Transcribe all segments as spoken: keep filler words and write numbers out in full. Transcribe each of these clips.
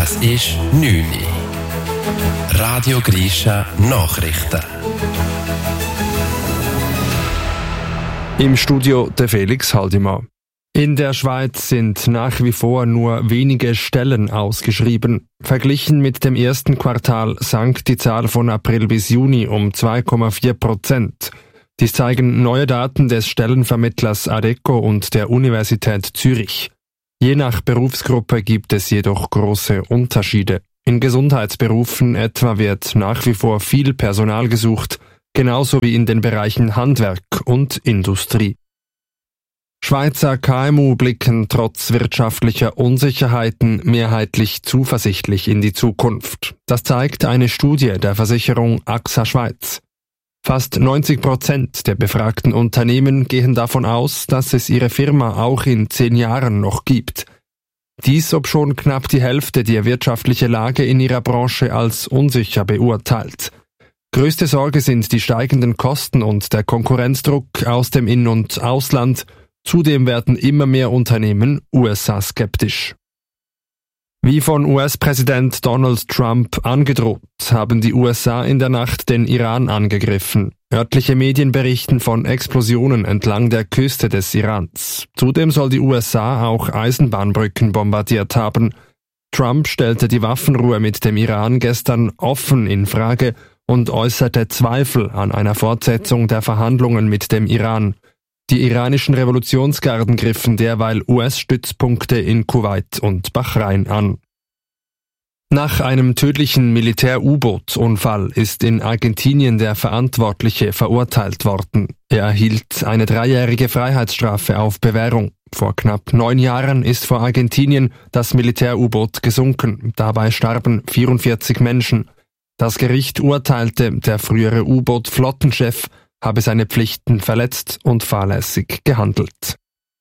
Es ist neun Uhr. Radio Grisha Nachrichten. Im Studio der Felix Haldimann. In der Schweiz sind nach wie vor nur wenige Stellen ausgeschrieben. Verglichen mit dem ersten Quartal sank die Zahl von April bis Juni um zwei Komma vier Prozent. Dies zeigen neue Daten des Stellenvermittlers Adecco und der Universität Zürich. Je nach Berufsgruppe gibt es jedoch große Unterschiede. In Gesundheitsberufen etwa wird nach wie vor viel Personal gesucht, genauso wie in den Bereichen Handwerk und Industrie. Schweizer K M U blicken trotz wirtschaftlicher Unsicherheiten mehrheitlich zuversichtlich in die Zukunft. Das zeigt eine Studie der Versicherung A X A Schweiz. Fast neunzig Prozent der befragten Unternehmen gehen davon aus, dass es ihre Firma auch in zehn Jahren noch gibt. Dies, obschon knapp die Hälfte die wirtschaftliche Lage in ihrer Branche als unsicher beurteilt. Größte Sorge sind die steigenden Kosten und der Konkurrenzdruck aus dem In- und Ausland. Zudem werden immer mehr Unternehmen U S A-skeptisch. Wie von U S-Präsident Donald Trump angedroht, haben die U S A in der Nacht den Iran angegriffen. Örtliche Medien berichten von Explosionen entlang der Küste des Irans. Zudem soll die U S A auch Eisenbahnbrücken bombardiert haben. Trump stellte die Waffenruhe mit dem Iran gestern offen in Frage und äußerte Zweifel an einer Fortsetzung der Verhandlungen mit dem Iran. Die iranischen Revolutionsgarden griffen derweil U S-Stützpunkte in Kuwait und Bahrain an. Nach einem tödlichen Militär-U-Boot-Unfall ist in Argentinien der Verantwortliche verurteilt worden. Er erhielt eine dreijährige Freiheitsstrafe auf Bewährung. Vor knapp neun Jahren ist vor Argentinien das Militär-U-Boot gesunken. Dabei starben vierundvierzig Menschen. Das Gericht urteilte, der frühere U-Boot-Flottenchef habe seine Pflichten verletzt und fahrlässig gehandelt.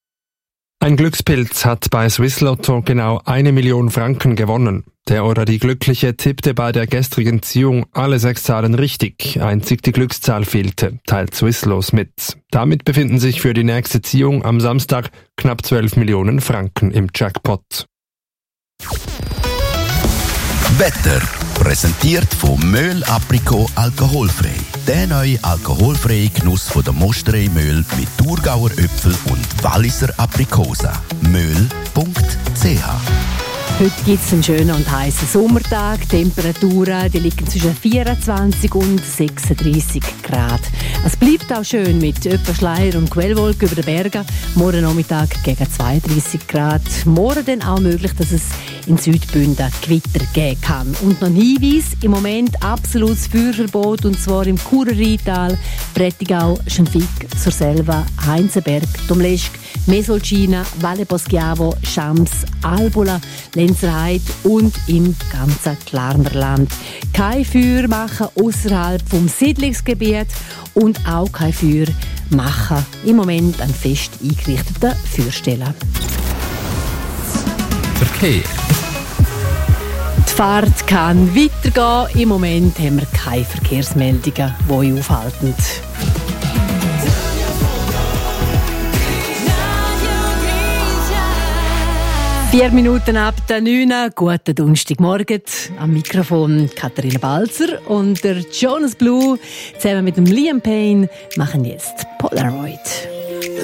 Ein Glückspilz hat bei Swiss Lotto genau eine Million Franken gewonnen. Der oder die Glückliche tippte bei der gestrigen Ziehung alle sechs Zahlen richtig. Einzig die Glückszahl fehlte, teilt Swisslos mit. Damit befinden sich für die nächste Ziehung am Samstag knapp zwölf Millionen Franken im Jackpot. Wetter präsentiert von Möhl Aprikot alkoholfrei. Der neue alkoholfreie Genuss von der Mosterei Möhl mit Thurgauer Äpfel und Walliser Aprikosen. möhl punkt c h. Heute gibt es einen schönen und heißen Sommertag. Die Temperaturen die liegen zwischen vierundzwanzig und sechsunddreissig Grad. Es bleibt auch schön mit etwa Schleier und Quellwolken über den Bergen. Morgen Nachmittag gegen zweiunddreissig Grad. Morgen dann auch möglich, dass es in Südbünden Gewitter geben kann. Und noch ein Hinweis, im Moment absolutes Feuerverbot, und zwar im Churer-Rheintal, Prättigau, Schenfigg, Surselva, Heinzenberg, Domleschg, Mesolcina, Valle Poschiavo, Schams, Albula, Lenzerheide und im ganzen Klarnerland. Kein Feuer machen außerhalb vom Siedlungsgebiet und auch kein Feuer machen im Moment an fest eingerichteten Feuerstellen. Verkehr. Die Fahrt kann weitergehen. Im Moment haben wir keine Verkehrsmeldungen, die euch aufhalten. Vier Minuten ab der neun. Guten Donnerstagmorgen. Am Mikrofon Katharina Balzer und der Jonas Blue zusammen mit dem Liam Payne machen jetzt Polaroid.